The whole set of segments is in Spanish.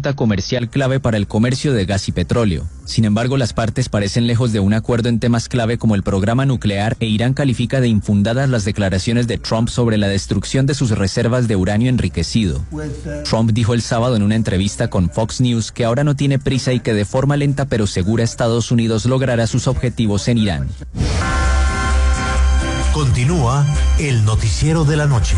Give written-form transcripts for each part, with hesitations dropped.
ruta comercial clave para el comercio de gas y petróleo. Sin embargo, las partes parecen lejos de un acuerdo en temas clave como el programa nuclear, e Irán califica de infundadas las declaraciones de Trump sobre la destrucción de sus reservas de uranio enriquecido. Trump dijo el sábado en una entrevista con Fox News que ahora no tiene prisa y que de forma lenta pero segura Estados Unidos logrará sus objetivos en Irán. Continúa el noticiero de la noche.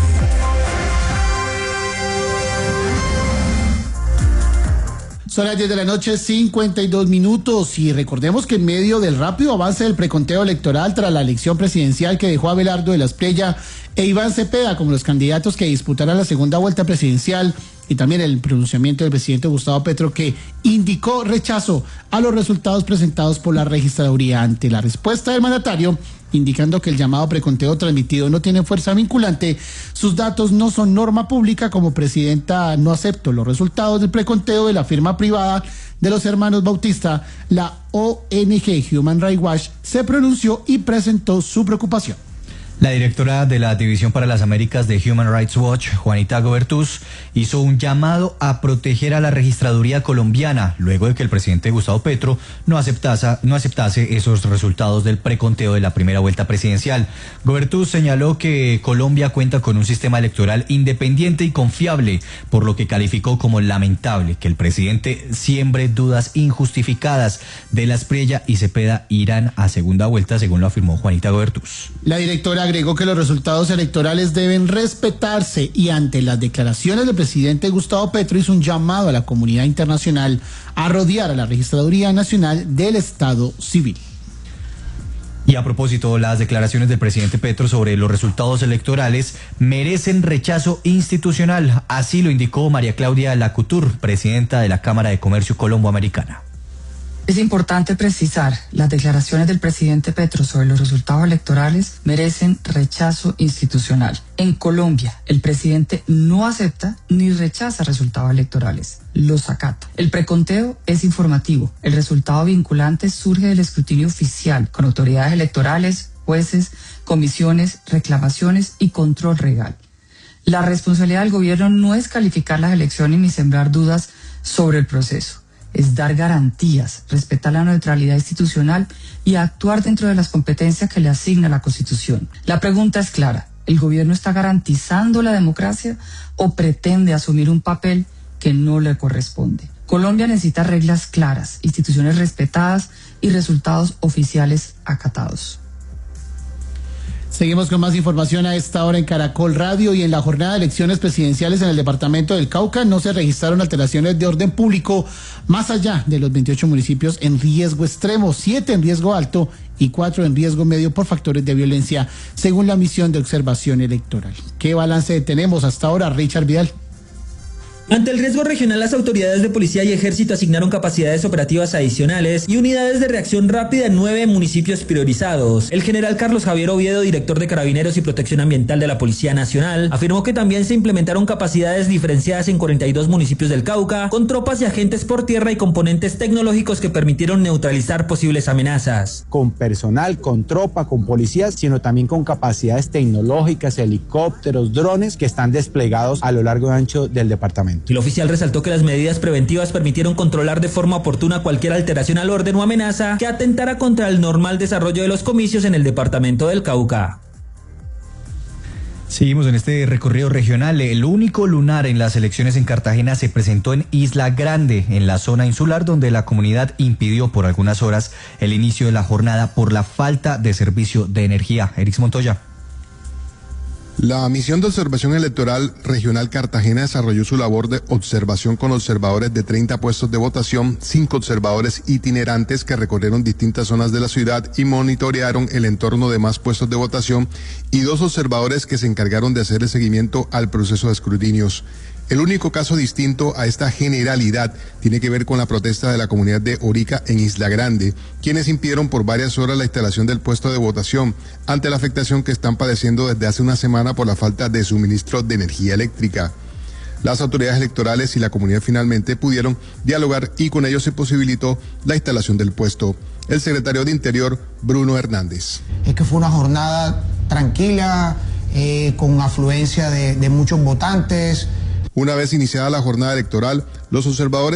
Son las 10 de la noche, 52 minutos, y recordemos que en medio del rápido avance del preconteo electoral tras la elección presidencial que dejó a Abelardo de la Espriella e Iván Cepeda como los candidatos que disputarán la segunda vuelta presidencial, y también el pronunciamiento del presidente Gustavo Petro, que indicó rechazo a los resultados presentados por la registraduría. Ante la respuesta del mandatario, indicando que el llamado preconteo transmitido no tiene fuerza vinculante, sus datos no son norma pública, como presidenta no acepto los resultados del preconteo de la firma privada de los hermanos Bautista, la ONG Human Rights Watch se pronunció y presentó su preocupación. La directora de la División para las Américas de Human Rights Watch, Juanita Gobertus, hizo un llamado a proteger a la registraduría colombiana luego de que el presidente Gustavo Petro no aceptase esos resultados del preconteo de la primera vuelta presidencial. Gobertus señaló que Colombia cuenta con un sistema electoral independiente y confiable, por lo que calificó como lamentable que el presidente siembre dudas injustificadas de la Espriella y Cepeda irán a segunda vuelta, según lo afirmó Juanita Gobertus. La directora agregó que los resultados electorales deben respetarse, y ante las declaraciones del presidente Gustavo Petro hizo un llamado a la comunidad internacional a rodear a la Registraduría Nacional del Estado Civil. Y a propósito, las declaraciones del presidente Petro sobre los resultados electorales merecen rechazo institucional, así lo indicó María Claudia Lacutur, presidenta de la Cámara de Comercio Colombo-Americana. Es importante precisar, las declaraciones del presidente Petro sobre los resultados electorales merecen rechazo institucional. En Colombia, el presidente no acepta ni rechaza resultados electorales, los acata. El preconteo es informativo. El resultado vinculante surge del escrutinio oficial con autoridades electorales, jueces, comisiones, reclamaciones y control legal. La responsabilidad del gobierno no es calificar las elecciones ni sembrar dudas sobre el proceso. Es dar garantías, respetar la neutralidad institucional y actuar dentro de las competencias que le asigna la Constitución. La pregunta es clara: ¿el gobierno está garantizando la democracia o pretende asumir un papel que no le corresponde? Colombia necesita reglas claras, instituciones respetadas y resultados oficiales acatados. Seguimos con más información a esta hora en Caracol Radio. Y en la jornada de elecciones presidenciales en el departamento del Cauca no se registraron alteraciones de orden público más allá de los 28 municipios en riesgo extremo, 7 en riesgo alto y 4 en riesgo medio por factores de violencia, según la misión de observación electoral. ¿Qué balance tenemos hasta ahora, Richard Vidal? Ante el riesgo regional, las autoridades de policía y ejército asignaron capacidades operativas adicionales y unidades de reacción rápida en 9 municipios priorizados. El general Carlos Javier Oviedo, director de Carabineros y Protección Ambiental de la Policía Nacional, afirmó que también se implementaron capacidades diferenciadas en 42 municipios del Cauca, con tropas y agentes por tierra y componentes tecnológicos que permitieron neutralizar posibles amenazas. Con personal, con tropa, con policías, sino también con capacidades tecnológicas, helicópteros, drones que están desplegados a lo largo y ancho del departamento. El oficial resaltó que las medidas preventivas permitieron controlar de forma oportuna cualquier alteración al orden o amenaza que atentara contra el normal desarrollo de los comicios en el departamento del Cauca. Seguimos en este recorrido regional. El único lunar en las elecciones en Cartagena se presentó en Isla Grande, en la zona insular, donde la comunidad impidió por algunas horas el inicio de la jornada por la falta de servicio de energía. Erix Montoya. La misión de observación electoral regional Cartagena desarrolló su labor de observación con observadores de 30 puestos de votación, 5 observadores itinerantes que recorrieron distintas zonas de la ciudad y monitorearon el entorno de más puestos de votación, y 2 observadores que se encargaron de hacer el seguimiento al proceso de escrutinios. El único caso distinto a esta generalidad tiene que ver con la protesta de la comunidad de Orica en Isla Grande, quienes impidieron por varias horas la instalación del puesto de votación ante la afectación que están padeciendo desde hace una semana por la falta de suministro de energía eléctrica. Las autoridades electorales y la comunidad finalmente pudieron dialogar y con ello se posibilitó la instalación del puesto. El secretario de Interior, Bruno Hernández. Es que fue una jornada tranquila, con afluencia de muchos votantes. Una vez iniciada la jornada electoral, los observadores